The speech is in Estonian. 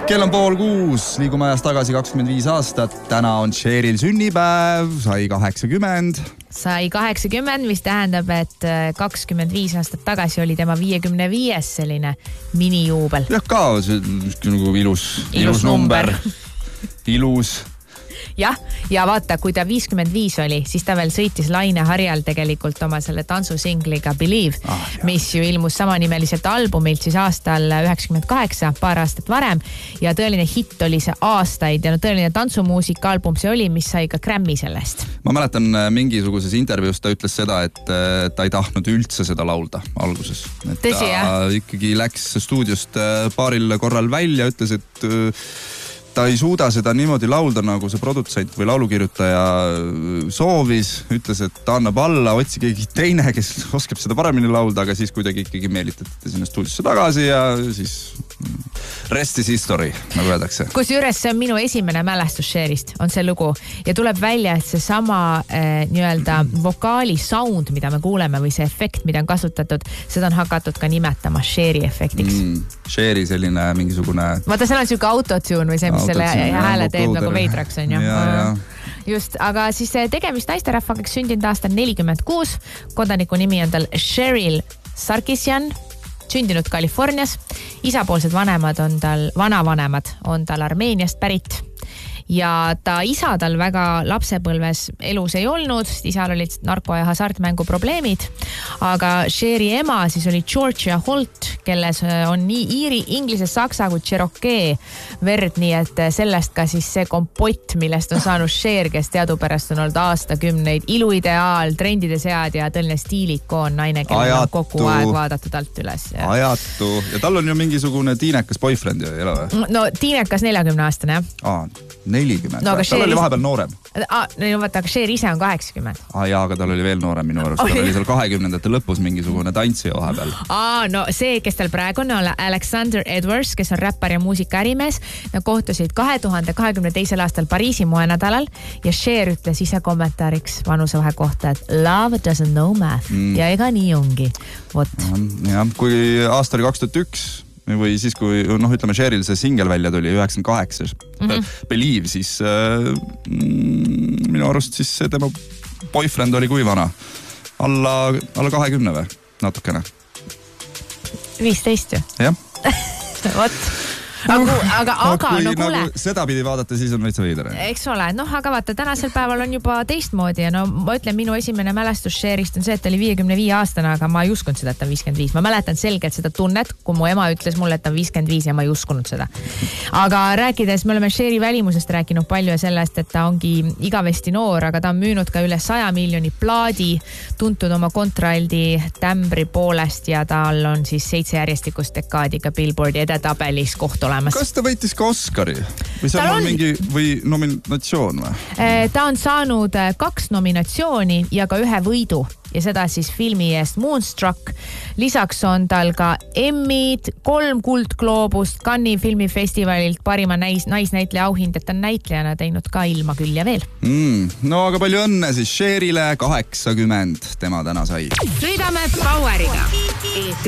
Kell on 5:30, liigume ajas tagasi 25 aastat. Täna on Cheril sünnipäev, sai 80. Sai 80, mis tähendab, et 25 aastat tagasi oli tema 55 selline minijuubel. Jah, ka nagu ilus number. Ilus. Jah, ja vaata, kui ta 55 oli, siis ta veel sõitis Laine Harjal tegelikult oma selle tantsusingliga Believe, mis ju ilmus samanimeliselt albumilt siis aastal 98, paar aastat varem. Ja tõeline hitt oli see aastaid ja tõeline tantsumuusika album see oli, mis sai ka Grammy sellest. Ma mäletan mingisuguses intervjuus ta ütles seda, et ta ei tahtnud üldse seda laulda alguses. Tõsi, ta ikkagi läks stuudiost paaril korral välja, ütles, et ta ei suuda seda niimoodi laulda, nagu see produtsent või laulukirjutaja soovis. Ütles, et ta annab alla, otsi keegi teine, kes oskab seda paremini laulda, aga siis kuidagi ikkagi meelitati sinna stuudiosse tagasi ja siis rest is history, nagu öeldakse. Kusjuures see on minu esimene mälestus Cherist, on see lugu. Ja tuleb välja, et see sama nii-öelda vokaali sound, mida me kuuleme või see efekt, mida on kasutatud, seda on hakatud ka nimetama Cheri efektiks. Cheri selline mingisugune... Vaata, seal on siuke autotune või see, mis selle hääle teeb nagu veidraks on ju. Just, aga siis tegemist naisterahvaga, kes sündinud aastal 46. Kodaniku nimi on tal Cheril Sarkisian, sündinud Californias. Isapoolsed vanavanemad on tal Armeeniast pärit. Ja ta isa tal väga lapsepõlves elus ei olnud, isal olid narko- ja hasartmängu probleemid, aga Cheri ema siis oli Georgia Holt, kelles on nii iiri, inglise, saksa kui Cherokee verd, nii et sellest ka siis see kompott, millest on saanud Cher, kes teadupärast on olnud aastakümneid iluideaal, trendide sead ja tõeline stiilikoon naine, kellel on kogu aeg vaadatud alt üles. Ajatu. Ja tal on ju mingisugune tiinekas boyfriend ju, ei ole või? No tiinekas 40-aastane, jah. 40. No, tal oli vahepeal noorem. No vaata, aga Cher ise on 80. Jaa, aga tal oli veel noorem minu arust. Tal oli seal 20-ndate lõpus mingisugune tantsija vahepeal. No see, kes tal praegu on Alexander Edwards, kes on räppar ja muusikaärimees. Nad kohtusid 2022. aastal Pariisi moenädalal ja Cher ütles ise kommentaariks vanusevahe kohta, et love doesn't know math. Ja ega nii ongi. Vot. Ja, kui aasta oli 2001 või siis, kui ütleme, Cheril see singel välja tuli 98. Believe, siis minu arust siis tema boyfriend oli kui vana? Alla 20 või? Natukene. 15 ju. Jah. Vot. Aga no kuule. Nagu seda pidi vaadata, siis on veitsa veider. Eks ole, aga vaata, tänasel päeval on juba teistmoodi ja ma ütlen, minu esimene mälestus Cherist on see, et oli 55 aastane, aga ma ei uskunud seda, et ta on 55. Ma mäletan selgelt seda tunnet, kui mu ema ütles mulle, et ta on 55 ja ma ei uskunud seda. Aga rääkides, me oleme Cheri välimusest rääkinud palju ja sellest, et ta ongi igavesti noor, aga ta on müünud ka üle 100 miljoni plaadi, tuntud oma kontraldi tämbri poolest ja tal on siis 7 järjestikust dekaadiga Billboardi edetabelis koht olemas. Kas ta võitis ka Oscari? Või seal on mingi nominatsioon või? Ta on saanud 2 nominatsiooni ja ka 1 võidu ja seda siis filmi eest Moonstruck. Lisaks on tal ka Emmid, 3 kuldgloobust, Cannes'i filmifestivalilt parima naisnäitleja auhind, et ta on näitlejana teinud ka ilma küll ja veel. No aga palju õnne siis Cherile, 80 tema täna sai. Sõidame Poweriga.